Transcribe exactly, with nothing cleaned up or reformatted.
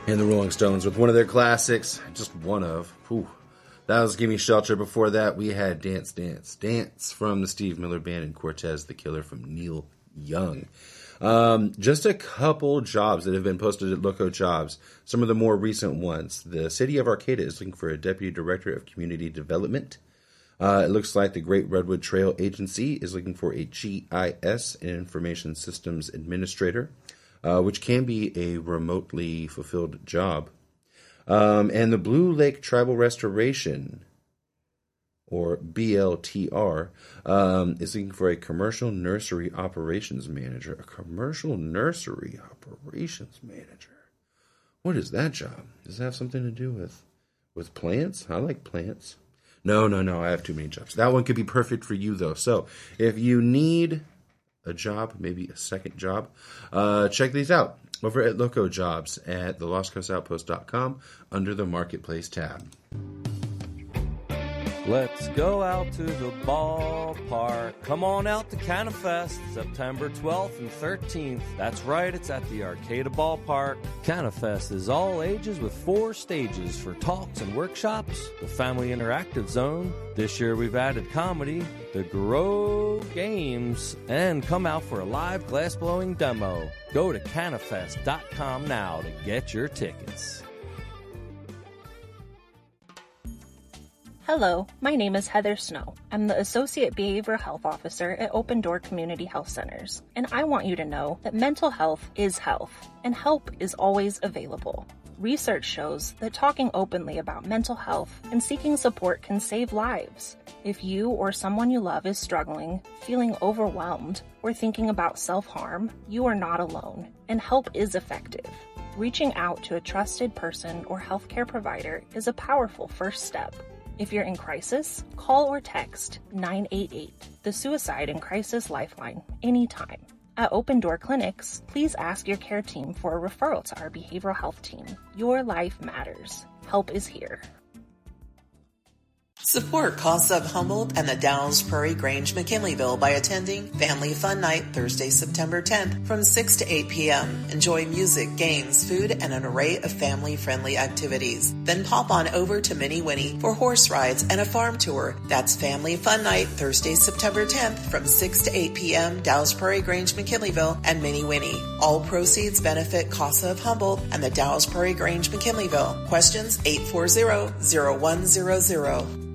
And the Rolling Stones with one of their classics, just one of. Whew. That was Gimme Shelter. Before that, we had Dance, Dance, Dance from the Steve Miller Band and Cortez the Killer from Neil Young. Um, just a couple jobs that have been posted at Loco Jobs. Some of the more recent ones. The City of Arcata is looking for a Deputy Director of Community Development. Uh, it looks like the Great Redwood Trail Agency is looking for a G I S and Information Systems Administrator, uh, which can be a remotely fulfilled job. Um, and the Blue Lake Tribal Restoration, or B L T R, um, is looking for a Commercial Nursery Operations Manager. A Commercial Nursery Operations Manager. What is that job? Does it have something to do with, with plants? I like plants. No, no, no, I have too many jobs. That one could be perfect for you, though. So, if you need a job, maybe a second job, uh, check these out over at Loco Jobs at the lost coast outpost dot com under the Marketplace tab. Let's go out to the ballpark. Come on out to CanaFest, September twelfth and thirteenth. That's right, it's at the Arcata Ballpark. CanaFest is all ages with four stages for talks and workshops, the Family Interactive Zone. This year we've added comedy, the Grow Games, and come out for a live glass-blowing demo. Go to canafest dot com now to get your tickets. Hello, my name is Heather Snow. I'm the Associate Behavioral Health Officer at Open Door Community Health Centers, and I want you to know that mental health is health, and help is always available. Research shows that talking openly about mental health and seeking support can save lives. If you or someone you love is struggling, feeling overwhelmed, or thinking about self-harm, you are not alone, and help is effective. Reaching out to a trusted person or healthcare provider is a powerful first step. If you're in crisis, call or text nine eight eight, the Suicide and Crisis Lifeline, anytime. At Open Door Clinics, please ask your care team for a referral to our behavioral health team. Your life matters. Help is here. Support Casa of Humboldt and the Dalles Prairie Grange McKinleyville by attending Family Fun Night Thursday, September tenth from six to eight p.m. Enjoy music, games, food, and an array of family-friendly activities. Then pop on over to Minnie Winnie for horse rides and a farm tour. That's Family Fun Night Thursday, September tenth from six to eight p.m. Dalles Prairie Grange McKinleyville and Minnie Winnie. All proceeds benefit Casa of Humboldt and the Dalles Prairie Grange McKinleyville. Questions eight four zero, zero one zero zero.